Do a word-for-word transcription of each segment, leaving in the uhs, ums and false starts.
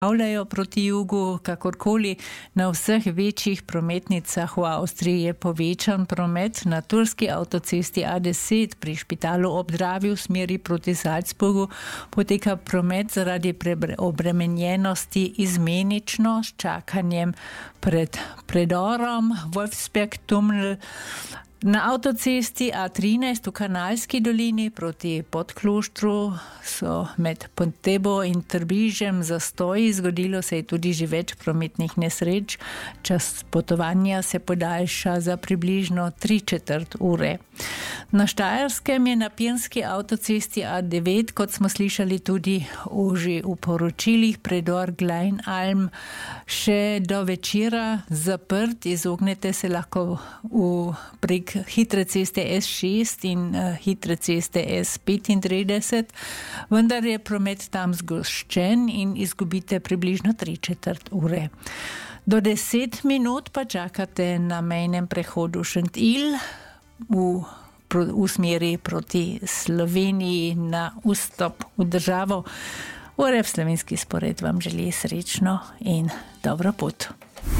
Pavljajo proti jugu, kakorkoli na vseh večjih prometnicah v Avstriji je povečan promet. Na turski avtocesti A deset pri Špitalu ob Dravi v smeri proti Salzburgu poteka promet zaradi obremenjenosti izmenično s čakanjem pred predorom Wolfsberg Tunnel. Na avtocesti A trinajst v Kanalski dolini proti Podkloštru so med Pontebo in Trbižem zastoji. Zgodilo se je tudi že več prometnih nesreč. Čas potovanja se podaljša za približno tri četrt ure. Na Štajerskem je na Pirnski avtocesti A devet, kot smo slišali tudi v, že v poročilih, predor Gleinalm še do večera zaprt. Izognete se lahko v prek hitre ceste S šest in uh, hitre ceste S petintrideset, vendar je promet tam zgoščen in izgubite približno tri četrt ure. Do deset minut pa čakate na mejnem prehodu Šentilj v, v smeri proti Sloveniji na vstop v državo. Oref Slovenski spored vam želi srečno in dobro pot.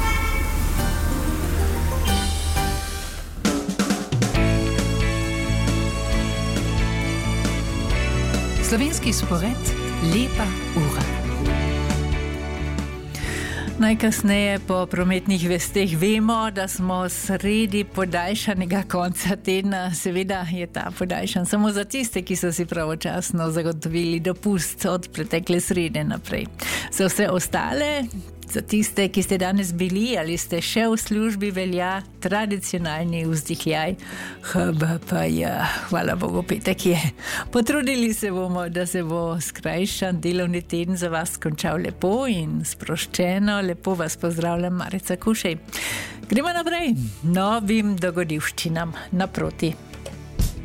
Slovenski spored, lepa ura. Najkasneje po prometnih vesteh vemo, da smo sredi podaljšanega konca tedna. Seveda je ta podaljšan samo za tiste, ki so si pravočasno zagotovili dopust od pretekle srede naprej. Za vse ostale, za tiste, ki ste danes bili ali ste še v službi, velja tradicionalni vzdihljaj. H B P J, hvala Bogu, petek je. Potrudili se bomo, da se bo skrajšan delovni teden za vas končal lepo in sproščeno. Lepo vas pozdravljam, Marica Kušej. Gremo naprej, novim dogodivščinam naproti.